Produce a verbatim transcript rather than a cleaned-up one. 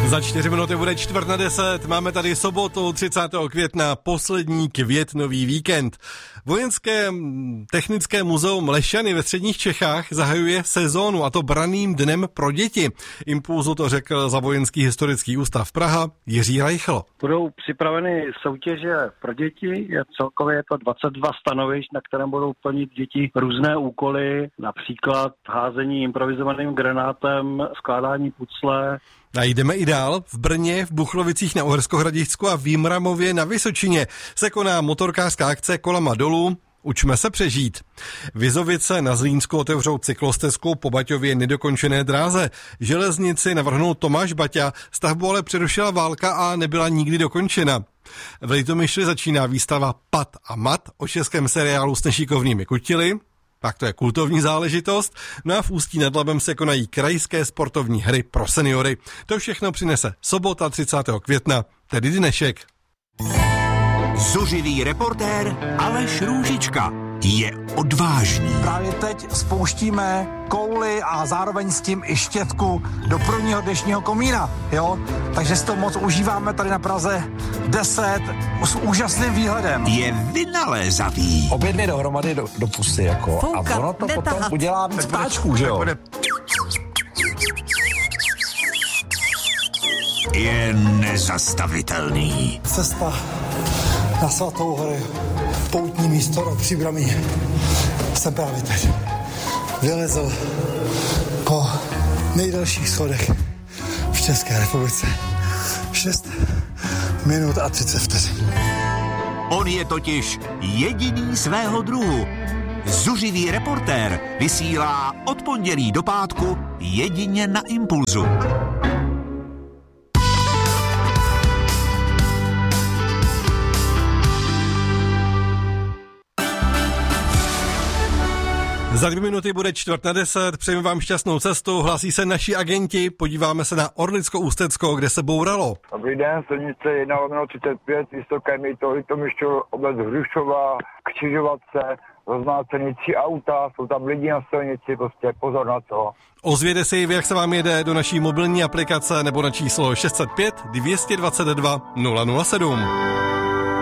Za čtyři minuty bude čtvrt na deset. Máme tady sobotu třicátého května, poslední květnový víkend. Vojenské technické muzeum Lešany ve středních Čechách zahajuje sezónu, a to branným dnem pro děti. Impulzu to řekl za Vojenský historický ústav Praha Jiří Reichl. Budou připraveny soutěže pro děti, celkově je to dvacet dva stanovišť, na kterém budou plnit děti různé úkoly, například házení improvizovaným granátem, skládání pucle. A jdeme i dál. V Brně, v Buchlovicích na Uherskohradišťsku a v Jimramově na Vysočině se koná motorkářská akce Kolama dolů. Učme se přežít. Vizovice na Zlínsku otevřou cyklostezku po Baťově nedokončené dráze. Železnici navrhnul Tomáš Baťa, stavbu ale přerušila válka a nebyla nikdy dokončena. V Litomyšli začíná výstava Pat a mat o českém seriálu s nešikovnými kutily. Tak to je kultovní záležitost. No a v Ústí nad Labem se konají krajské sportovní hry pro seniory. To všechno přinese sobota třicátého května, tedy dnešek. Zuřivý reportér Aleš Růžička je odvážný. Právě teď spouštíme kouli a zároveň s tím i štětku do prvního dnešního komína, jo? Takže si to moc užíváme tady na Praze deset s úžasným výhledem. Je vynalézavý. Obě dvě dohromady do, do pusy, jako. Fouka, a ono to potom tahat. udělá víc páčků, že jo? Je nezastavitelný. Cesta na Svatou horu, poutní místo do Příbramí. Jsem právě teď vylezl po nejdelších schodech v České republice. šest minut a třicet vteřin. On je totiž jediný svého druhu. Zuřivý reportér vysílá od pondělí do pátku jedině na Impulzu. Za dvě minuty bude čtvrt na deset, přejeme vám šťastnou cestu, hlásí se naši agenti, podíváme se na Orlicko-Ústecko, kde se bouralo. Dobrý den, silnice jedna lomeno třicet pět, Vysoké Mýto, Litomyšl, obec Hrušová, křižovatce, roznácený tři auta, jsou tam lidi na silnici, prostě pozor na to. Ozvěte si, jak se vám jede, do naší mobilní aplikace nebo na číslo šest set pět dvě dvacet dva nula nula sedm.